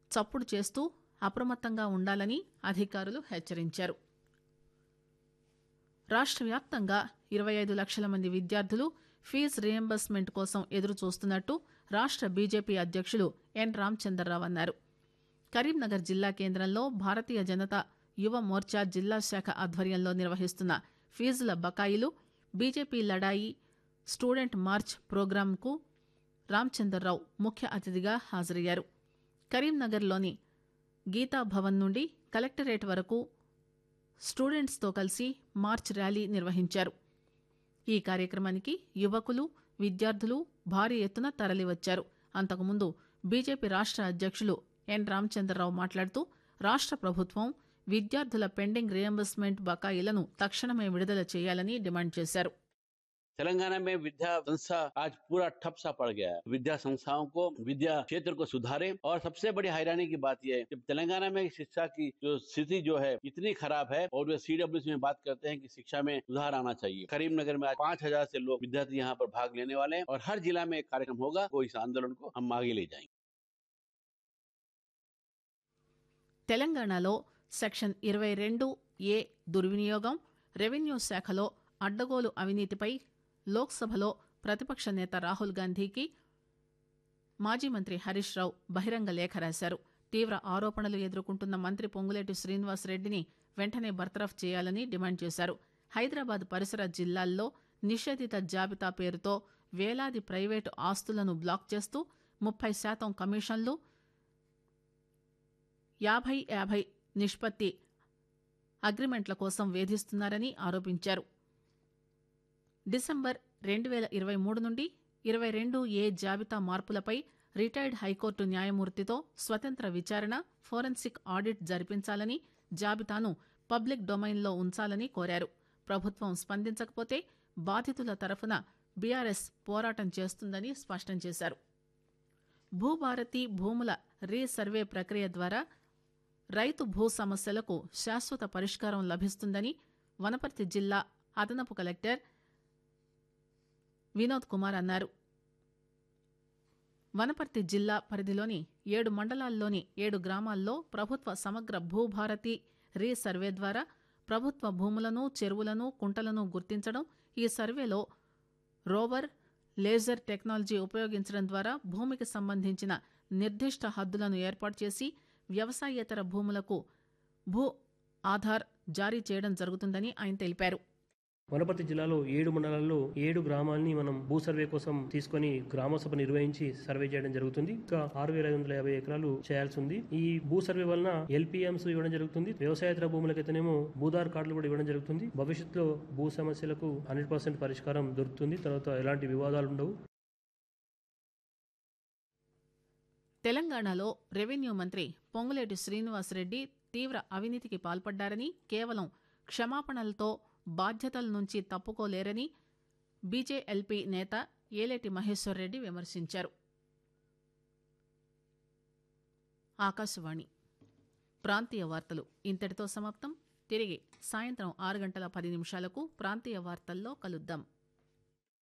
చప్పుడు చేస్తూ అప్రమత్తంగా ఉండాలని అధికారులు హెచ్చరించారు. రాష్ట్ర వ్యాప్తంగా 25 లక్షల మంది విద్యార్థులు ఫీజు రియంబర్స్మెంట్ కోసం ఎదురుచూస్తున్నట్టు రాష్ట్ర బీజేపీ అధ్యక్షులు ఎన్ రామచంద్రరావు అన్నారు. కరీంనగర్ జిల్లా కేంద్రంలో భారతీయ జనతా యువ మోర్చా జిల్లా శాఖ ఆధ్వర్యంలో నిర్వహిస్తున్న ఫీజుల బకాయిలు బీజేపీ లడాయి స్టూడెంట్ మార్చ్ ప్రోగ్రాంకు రామచంద్రరావు ముఖ్య అతిథిగా హాజరయ్యారు. కరీంనగర్లోని గీతాభవన్ నుండి కలెక్టరేట్ వరకు స్టూడెంట్స్తో కలిసి మార్చ్ ర్యాలీ నిర్వహించారు. ఈ కార్యక్రమానికి యువకులు, విద్యార్థులు భారీ ఎత్తున తరలివచ్చారు. అంతకుముందు బీజేపీ రాష్ట్ర అధ్యక్షులు ఎన్ రామచంద్రరావు మాట్లాడుతూ రాష్ట్ర ప్రభుత్వం విద్యార్థుల పెండింగ్ రియంబర్స్మెంట్ బకాయిలను తక్షణమే విడుదల చేయాలని డిమాండ్ చేశారు. तेलंगाना में विद्या संस्था आज पूरा ठप सा पड़ गया है। विद्या संस्थाओं को, विद्या क्षेत्र को सुधारे। और सबसे बड़ी हैरानी की बात यह है कि तेलंगाना में शिक्षा की जो स्थिति जो है इतनी खराब है और वे सीडब्ल्यूसी में बात करते हैं कि शिक्षा में सुधार आना चाहिए। करीमनगर में आज 5000 से लोग विद्यार्थी यहाँ पर भाग लेने वाले हैं और हर जिला में एक कार्यक्रम होगा, वो इस आंदोलन को हम आगे ले जाएंगे। తెలంగాణలో సెక్షన్ 22A దుర్వినియోగం, రెవెన్యూ శాఖలో అడ్డగోలు అవినీతిపై లోక్సభలో ప్రతిపక్ష నేత రాహుల్ గాంధీకి మాజీ మంత్రి హరీష్ రావు బహిరంగ లేఖ రాశారు. తీవ్ర ఆరోపణలు ఎదుర్కొంటున్న మంత్రి పొంగులేటి శ్రీనివాసరెడ్డిని వెంటనే బర్తరఫ్ చేయాలని డిమాండ్ చేశారు. హైదరాబాద్ పరిసర జిల్లాల్లో నిషేధిత జాబితా పేరుతో వేలాది ప్రైవేటు ఆస్తులను బ్లాక్ చేస్తూ 30% కమిషన్లు, 50-50 నిష్పత్తి అగ్రిమెంట్ల కోసం వేధిస్తున్నారని ఆరోపించారు. డిసెంబర్ 2023 నుండి 22A జాబితా మార్పులపై రిటైర్డ్ హైకోర్టు న్యాయమూర్తితో స్వతంత్ర విచారణ, ఫోరెన్సిక్ ఆడిట్ జరిపించాలని, జాబితాను పబ్లిక్ డొమైన్లో ఉంచాలని కోరారు. ప్రభుత్వం స్పందించకపోతే బాధితుల తరఫున బీఆర్ఎస్ పోరాటం చేస్తుందని స్పష్టం చేశారు. భూభారతి భూముల రీసర్వే ప్రక్రియ ద్వారా రైతు భూ సమస్యలకు శాశ్వత పరిష్కారం లభిస్తుందని వనపర్తి జిల్లా అదనపు కలెక్టర్ వినోద్ కుమార్ అన్నారు. వనపర్తి జిల్లా పరిధిలోని 7 మండలాల్లోని 7 గ్రామాల్లో ప్రభుత్వ సమగ్ర భూభారతి రీసర్వే ద్వారా ప్రభుత్వ భూములను, చెరువులను, కుంటలను గుర్తించడం, ఈ సర్వేలో రోవర్, లేజర్ టెక్నాలజీ ఉపయోగించడం ద్వారా భూమికి సంబంధించిన నిర్దిష్ట హద్దులను ఏర్పాటు చేసి వ్యవసాయేతర భూములకు భూ ఆధార్ జారీ చేయడం జరుగుతుందని ఆయన తెలిపారు. వనపర్తి జిల్లాలో 7 మండలాల్లో 7 గ్రామాలని మనం భూ సర్వే కోసం తీసుకొని గ్రామ సభ నిర్వహించి సర్వే చేయడం జరుగుతుంది. ఇంకా 6550 ఎకరాలు చేయాల్సి ఉంది. ఈ భూ సర్వే వలన ఎల్పిఎంస్ ఇవ్వడం జరుగుతుంది. వ్యవసాయేతర భూములకైతేనేమో భూదార్ కార్డులు కూడా ఇవ్వడం జరుగుతుంది. భవిష్యత్తులో భూ సమస్యలకు 100% పరిష్కారం దొరుకుతుంది. తర్వాత ఎలాంటి వివాదాలు ఉండవు. తెలంగాణలో రెవెన్యూ మంత్రి పొంగులేటి శ్రీనివాసరెడ్డి తీవ్ర అవినీతికి పాల్పడ్డారని, కేవలం క్షమాపణలతో బాధ్యతల నుంచి తప్పుకోలేరని బీజేఎల్పీ నేత ఏలేటి మహేశ్వర్రెడ్డి విమర్శించారు. ఆకాశవాణి ప్రాంతీయ వార్తలు ఇంతటితో సమాప్తం. తిరిగి సాయంత్రం 6 గంటల 10 నిమిషాలకు ప్రాంతీయ వార్తల్లో కలుద్దాం.